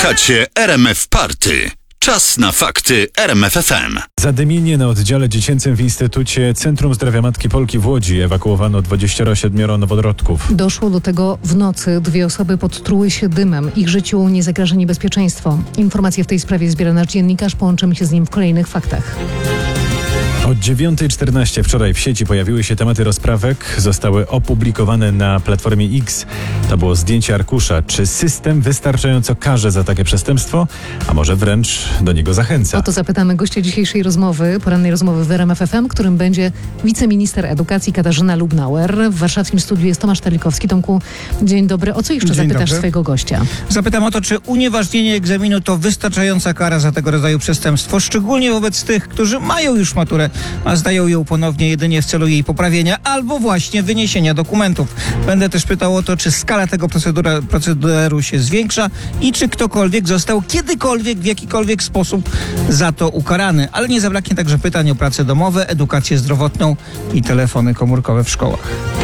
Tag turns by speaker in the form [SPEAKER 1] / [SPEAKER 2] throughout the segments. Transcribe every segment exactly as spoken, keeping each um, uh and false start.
[SPEAKER 1] Słuchacie R M F Party. Czas na fakty R M F F M.
[SPEAKER 2] Zadymienie na oddziale dziecięcym w Instytucie Centrum Zdrowia Matki Polki w Łodzi. Ewakuowano dwadzieścia siedem noworodków.
[SPEAKER 3] Doszło do tego w nocy. Dwie osoby podtruły się dymem. Ich życiu nie zagraża niebezpieczeństwo. Informacje w tej sprawie zbiera nasz dziennikarz. Połączymy się z nim w kolejnych faktach.
[SPEAKER 2] Od dziewiątej czternaście wczoraj w sieci pojawiły się tematy rozprawek. Zostały opublikowane na Platformie X. To było zdjęcie arkusza. Czy system wystarczająco karze za takie przestępstwo? A może wręcz do niego zachęca?
[SPEAKER 3] O to zapytamy gościa dzisiejszej rozmowy, porannej rozmowy w R M F F M, którym będzie wiceminister edukacji Katarzyna Lubnauer. W warszawskim studiu jest Tomasz Talikowski. Tomku, dzień dobry. O co jeszcze
[SPEAKER 4] Dzień
[SPEAKER 3] zapytasz
[SPEAKER 4] dobry.
[SPEAKER 3] swojego gościa?
[SPEAKER 4] Zapytam o to, czy unieważnienie egzaminu to wystarczająca kara za tego rodzaju przestępstwo, szczególnie wobec tych, którzy mają już maturę, a zdają ją ponownie jedynie w celu jej poprawienia albo właśnie wyniesienia dokumentów. Będę też pytał o to, czy skala tego procedura, procederu się zwiększa i czy ktokolwiek został kiedykolwiek, w jakikolwiek sposób za to ukarany. Ale nie zabraknie także pytań o prace domowe, edukację zdrowotną i telefony komórkowe w szkołach.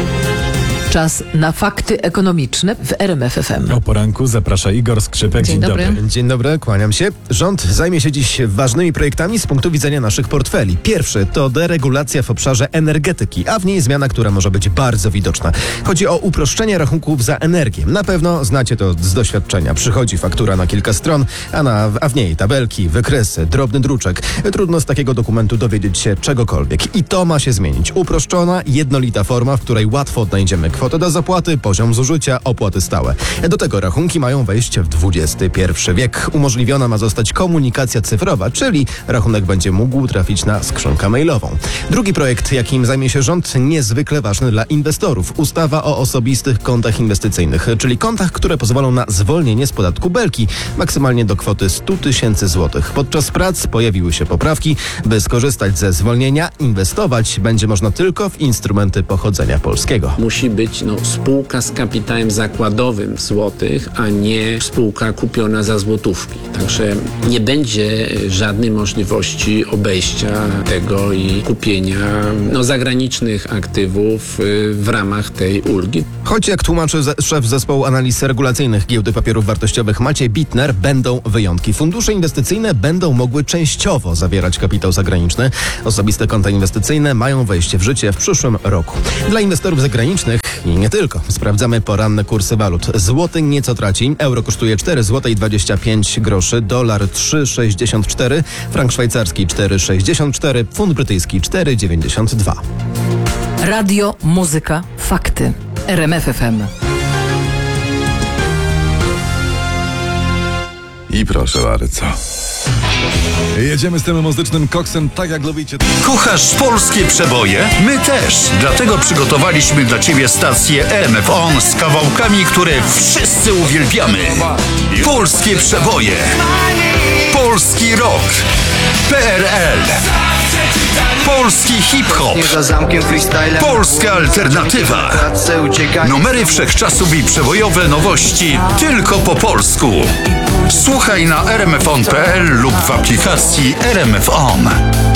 [SPEAKER 5] Czas na fakty ekonomiczne w R M F F M.
[SPEAKER 2] O poranku zaprasza Igor Skrzypek.
[SPEAKER 3] Dzień dobry.
[SPEAKER 6] Dzień dobry, kłaniam się. Rząd zajmie się dziś ważnymi projektami z punktu widzenia naszych portfeli. Pierwszy to deregulacja w obszarze energetyki, a w niej zmiana, która może być bardzo widoczna. Chodzi o uproszczenie rachunków za energię. Na pewno znacie to z doświadczenia. Przychodzi faktura na kilka stron, a, na, a w niej tabelki, wykresy, drobny druczek. Trudno z takiego dokumentu dowiedzieć się czegokolwiek. I to ma się zmienić. Uproszczona, jednolita forma, w której łatwo odnajdziemy kwotę do zapłaty, poziom zużycia, opłaty stałe. Do tego rachunki mają wejść w dwudziesty pierwszy wiek. Umożliwiona ma zostać komunikacja cyfrowa, czyli rachunek będzie mógł trafić na skrzynkę mailową. Drugi projekt, jakim zajmie się rząd, niezwykle ważny dla inwestorów. Ustawa o osobistych kontach inwestycyjnych, czyli kontach, które pozwolą na zwolnienie z podatku belki, maksymalnie do kwoty sto tysięcy złotych. Podczas prac pojawiły się poprawki, by skorzystać ze zwolnienia. Inwestować będzie można tylko w instrumenty pochodzenia polskiego.
[SPEAKER 7] Musi być no, spółka z kapitałem zakładowym w złotych, a nie spółka kupiona za złotówki. Także nie będzie żadnej możliwości obejścia tego i kupienia no, zagranicznych aktywów w ramach tej ulgi.
[SPEAKER 6] Choć jak tłumaczy ze- szef zespołu analiz regulacyjnych Giełdy Papierów Wartościowych Maciej Bitner, będą wyjątki. Fundusze inwestycyjne będą mogły częściowo zawierać kapitał zagraniczny. Osobiste konta inwestycyjne mają wejść w życie w przyszłym roku. Dla inwestorów zagranicznych i nie tylko. Sprawdzamy poranne kursy walut. Złoty nieco traci. Euro kosztuje cztery złote dwadzieścia pięć groszy. Dolar trzy sześćdziesiąt cztery. Frank szwajcarski cztery sześćdziesiąt cztery. Funt brytyjski cztery dziewięćdziesiąt dwa.
[SPEAKER 5] Radio, muzyka, fakty. R M F F M.
[SPEAKER 8] I proszę bardzo. Jedziemy z tym muzycznym koksem, tak jak lubicie.
[SPEAKER 1] Kochasz polskie przeboje? My też. Dlatego przygotowaliśmy dla Ciebie stację R M F On z kawałkami, które wszyscy uwielbiamy. Polskie przeboje. Polski rock. P R L. Polski hip-hop. Polska alternatywa. Numery wszechczasów i przebojowe nowości tylko po polsku. Słuchaj na r m f on kropka p l lub w aplikacji R M F On.